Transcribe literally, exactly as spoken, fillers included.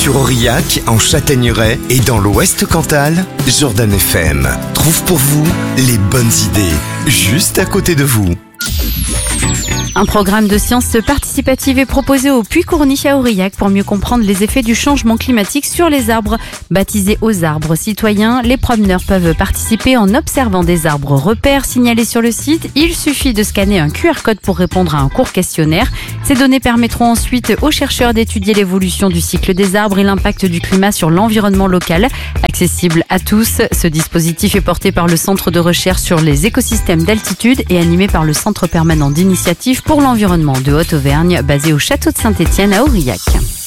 Sur Aurillac, en Châtaigneraie et dans l'Ouest Cantal, Jordan F M trouve pour vous les bonnes idées, juste à côté de vous. Un programme de sciences participatives est proposé au Puy-Courny à Aurillac pour mieux comprendre les effets du changement climatique sur les arbres. Baptisé aux arbres citoyens, les promeneurs peuvent participer en observant des arbres repères signalés sur le site. Il suffit de scanner un Q R code pour répondre à un court questionnaire. Ces données permettront ensuite aux chercheurs d'étudier l'évolution du cycle des arbres et l'impact du climat sur l'environnement local. Accessible à tous, ce dispositif est porté par le Centre de recherche sur les écosystèmes d'altitude et animé par le Centre permanent d'initiative pour l'environnement de Haute-Auvergne, basé au château de Saint-Étienne à Aurillac.